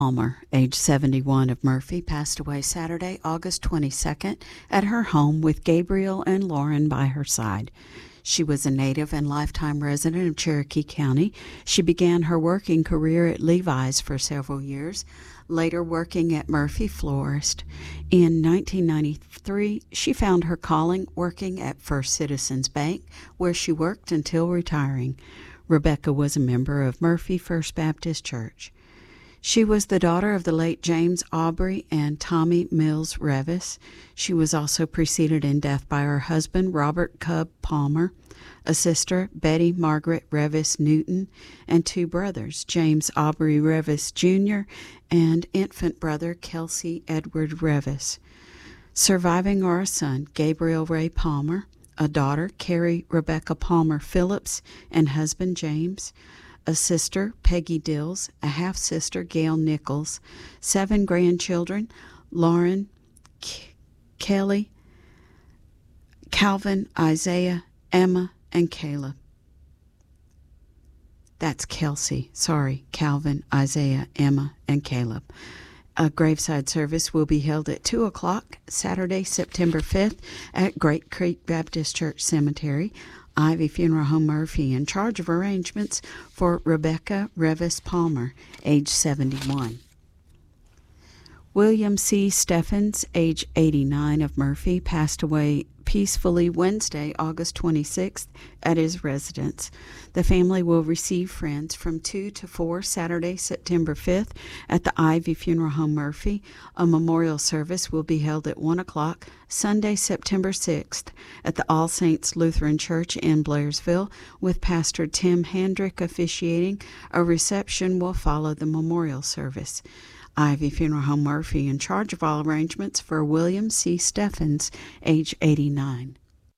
Palmer, age 71, of Murphy, passed away Saturday, August 22nd, at her home with Gabriel and Lauren by her side. She was a native and lifetime resident of Cherokee County. She began her working career at Levi's for several years, later working at Murphy Florist. In 1993, she found her calling working at First Citizens Bank, where she worked until retiring. Rebecca was a member of Murphy First Baptist Church. She was the daughter of the late James Aubrey and Tommy Mills Revis. She was also preceded in death by her husband, Robert Cub Palmer, a sister, Betty Margaret Revis Newton, and two brothers, James Aubrey Revis Jr. and infant brother, Kelsey Edward Revis. Surviving are a son, Gabriel Ray Palmer, a daughter, Carrie Rebecca Palmer Phillips, and husband, James, a sister, Peggy Dills, a half-sister, Gail Nichols, 7 grandchildren, Lauren, Kelly, Calvin, Isaiah, Emma, and Caleb. That's Kelsey. Sorry, Calvin, Isaiah, Emma, and Caleb. A graveside service will be held at 2 o'clock Saturday, September 5th at Great Creek Baptist Church Cemetery. Ivy Funeral Home Murphy, in charge of arrangements for Rebecca Revis Palmer, age 71. William C. Steffens, age 89, of Murphy, passed away peacefully Wednesday, August 26th, at his residence. The family will receive friends from 2 to 4 Saturday, September 5th, at the Ivy Funeral Home Murphy. A memorial service will be held at 1 o'clock Sunday, September 6th, at the All Saints Lutheran Church in Blairsville, with Pastor Tim Handrick officiating. A reception will follow the memorial service. Ivy Funeral Home Murphy, in charge of all arrangements for William C. Steffens, age 89.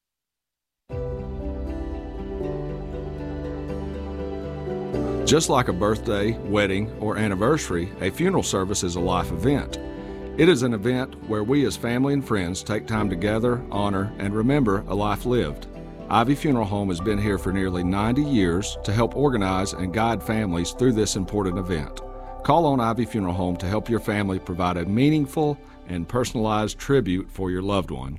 Just like a birthday, wedding, or anniversary, a funeral service is a life event. It is an event where we as family and friends take time to gather, honor, and remember a life lived. Ivy Funeral Home has been here for nearly 90 years to help organize and guide families through this important event. Call on Ivy Funeral Home to help your family provide a meaningful and personalized tribute for your loved one.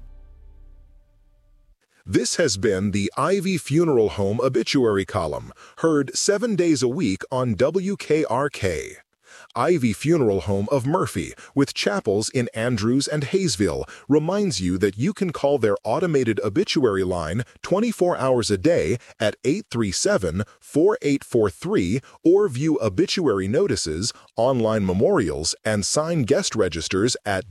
This has been the Ivy Funeral Home Obituary Column, heard 7 days a week on WKRK. Ivy Funeral Home of Murphy, with chapels in Andrews and Hayesville, reminds you that you can call their automated obituary line 24 hours a day at 837-4843 or view obituary notices, online memorials, and sign guest registers at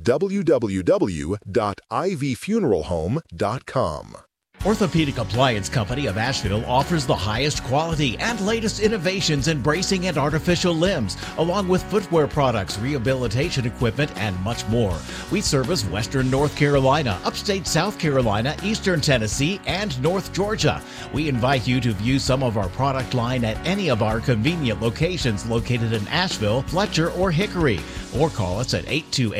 www.ivyfuneralhome.com. Orthopedic Appliance Company of Asheville offers the highest quality and latest innovations in bracing and artificial limbs, along with footwear products, rehabilitation equipment, and much more. We service Western North Carolina, upstate South Carolina, Eastern Tennessee, and North Georgia. We invite you to view some of our product line at any of our convenient locations located in Asheville, Fletcher, or Hickory, or call us at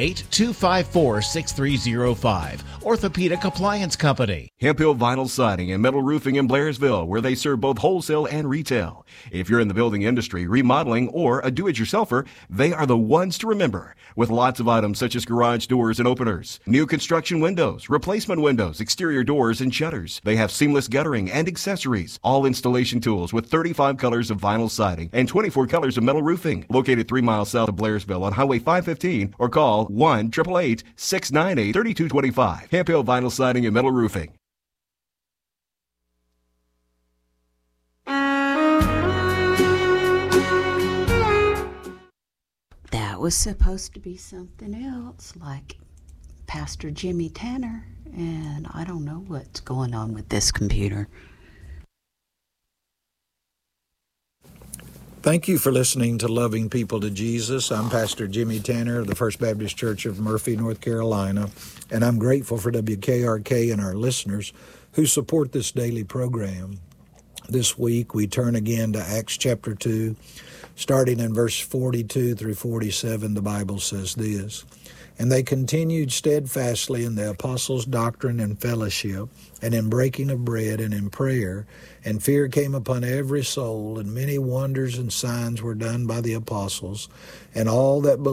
828-254-6305. Orthopedic Appliance Company. Hemp Hill Vinyl Siding and Metal Roofing in Blairsville, where they serve both wholesale and retail. If you're in the building industry, remodeling, or a do-it-yourselfer, they are the ones to remember. With lots of items such as garage doors and openers, new construction windows, replacement windows, exterior doors, and shutters. They have seamless guttering and accessories. All installation tools with 35 colors of vinyl siding and 24 colors of metal roofing. Located 3 miles south of Blairsville on Highway 515, or call 1-888-698-3225. Hemp Hill Vinyl Siding and Metal Roofing. That was supposed to be something else, like Pastor Jimmy Tanner, and I don't know what's going on with this computer. Thank you for listening to Loving People to Jesus. I'm Pastor Jimmy Tanner of the First Baptist Church of Murphy, North Carolina, and I'm grateful for WKRK and our listeners who support this daily program. This week, we turn again to Acts chapter 2, Starting in verse 42 through 47, the Bible says this: "And they continued steadfastly in the apostles' doctrine and fellowship, and in breaking of bread and in prayer. And fear came upon every soul, and many wonders and signs were done by the apostles. And all that